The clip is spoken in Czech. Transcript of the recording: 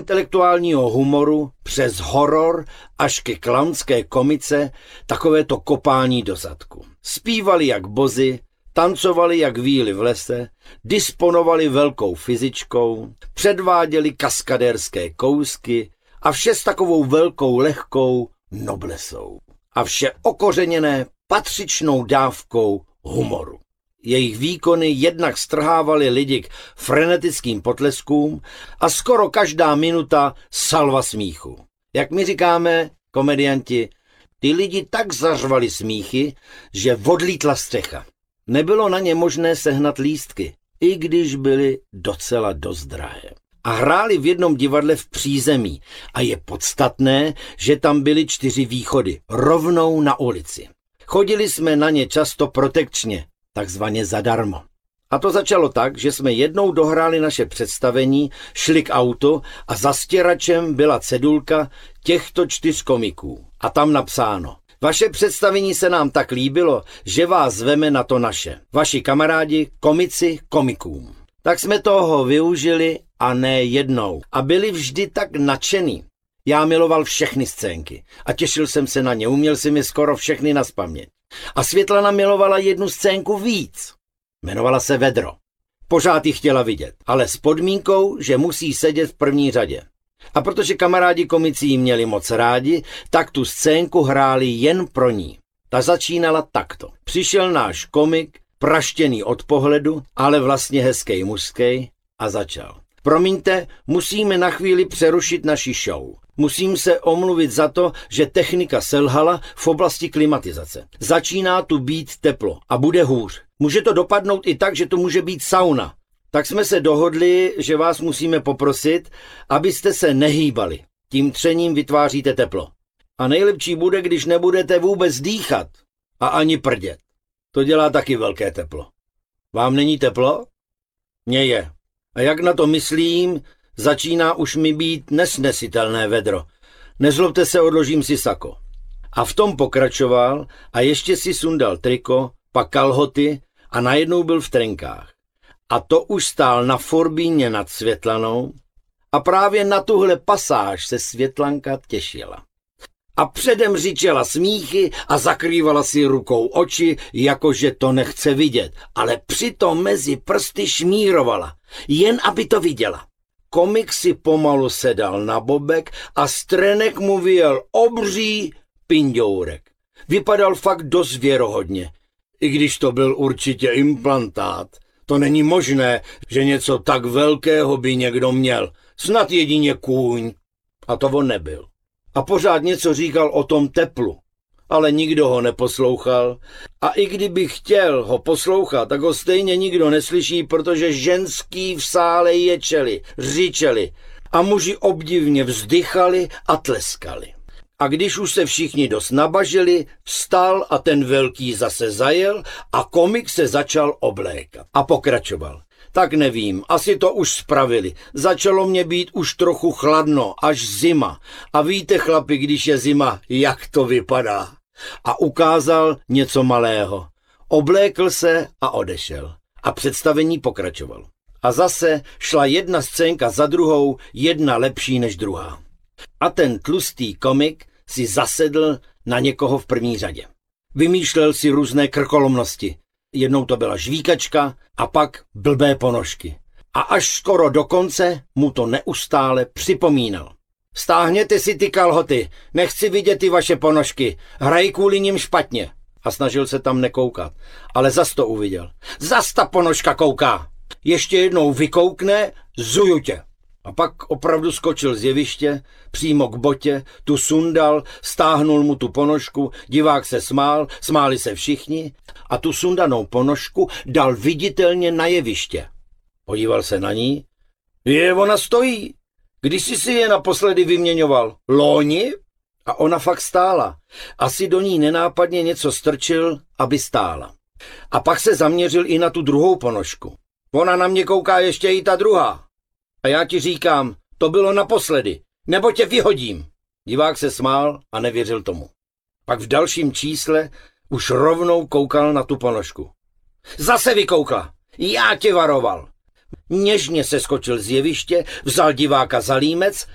intelektuálního humoru přes horor až ke klaunské komice takovéto kopání do zadku. Zpívali jak bozy, tancovali jak víly v lese, disponovali velkou fyzičkou, předváděli kaskadérské kousky a vše s takovou velkou lehkou noblesou. A vše okořeněné patřičnou dávkou humoru. Jejich výkony jednak strhávaly lidi k frenetickým potleskům a skoro každá minuta salva smíchu. Jak my říkáme, komedianti, ty lidi tak zařvali smíchy, že odlítla střecha. Nebylo na ně možné sehnat lístky, i když byly docela dost drahé. A hráli v jednom divadle v přízemí a je podstatné, že tam byly 4 východy, rovnou na ulici. Chodili jsme na ně často protekčně, takzvaně zadarmo. A to začalo tak, že jsme jednou dohráli naše představení, šli k autu a za stěračem byla cedulka těchto 4 komiků. A tam napsáno: vaše představení se nám tak líbilo, že vás zveme na to naše. Vaši kamarádi, komici, komikům. Tak jsme toho využili a ne jednou. A byli vždy tak nadšený. Já miloval všechny scénky a těšil jsem se na ně, uměl jsem je skoro všechny nazpaměť. A Světlana milovala jednu scénku víc. Jmenovala se Vedro. Pořád ji chtěla vidět, ale s podmínkou, že musí sedět v první řadě. A protože kamarádi komici ji měli moc rádi, tak tu scénku hráli jen pro ní. Ta začínala takto. Přišel náš komik, praštěný od pohledu, ale vlastně hezký mužský, a začal. Promiňte, musíme na chvíli přerušit naši show. Musím se omluvit za to, že technika selhala v oblasti klimatizace. Začíná tu být teplo a bude hůř. Může to dopadnout i tak, že to může být sauna. Tak jsme se dohodli, že vás musíme poprosit, abyste se nehýbali. Tím třením vytváříte teplo. A nejlepší bude, když nebudete vůbec dýchat a ani prdět. To dělá taky velké teplo. Vám není teplo? Mně je. A jak na to myslím, začíná už mi být nesnesitelné vedro. Nezlobte se, odložím si sako. A v tom pokračoval a ještě si sundal triko, pak kalhoty a najednou byl v trenkách. A to už stál na forbíně nad Světlanou a právě na tuhle pasáž se Světlanka těšila. A předem řičela smíchy a zakrývala si rukou oči, jakože to nechce vidět, ale přitom mezi prsty šmírovala, jen aby to viděla. Komik si pomalu sedal na bobek a z trenek mu vyjel obří pindourek. Vypadal fakt dost věrohodně, i když to byl určitě implantát. To není možné, že něco tak velkého by někdo měl, snad jedině kůň. A to on nebyl. A pořád něco říkal o tom teplu, ale nikdo ho neposlouchal. A i kdyby chtěl ho poslouchat, tak ho stejně nikdo neslyší, protože ženský v sále ječeli, řičeli a muži obdivně vzdychali a tleskali. A když už se všichni dost nabažili, vstal a ten velký zase zajel a komik se začal oblékat. A pokračoval. Tak nevím, asi to už spravili. Začalo mě být už trochu chladno, až zima. A víte, chlapi, když je zima, jak to vypadá. A ukázal něco malého. Oblékl se a odešel. A představení pokračovalo. A zase šla jedna scénka za druhou, jedna lepší než druhá. A ten tlustý komik si zasedl na někoho v první řadě. Vymýšlel si různé krkolomnosti. Jednou to byla žvíkačka a pak blbé ponožky. A až skoro do konce mu to neustále připomínal. Stáhněte si ty kalhoty, nechci vidět ty vaše ponožky, hrají kvůli nim špatně. A snažil se tam nekoukat, ale zas to uviděl. Zas ta ponožka kouká. Ještě jednou vykoukne, zuju tě. A pak opravdu skočil z jeviště, přímo k botě, tu sundal, stáhnul mu tu ponožku, divák se smál, smáli se všichni a tu sundanou ponožku dal viditelně na jeviště. Podíval se na ní. Ona stojí. Když jsi si je naposledy vyměňoval? Loni? A ona fakt stála. Asi do ní nenápadně něco strčil, aby stála. A pak se zaměřil i na tu druhou ponožku. Ona na mě kouká ještě i ta druhá. A já ti říkám, to bylo naposledy, nebo tě vyhodím. Divák se smál a nevěřil tomu. Pak v dalším čísle už rovnou koukal na tu ponožku. Zase vykoukla, já tě varoval. Něžně se skočil z jeviště, vzal diváka za límec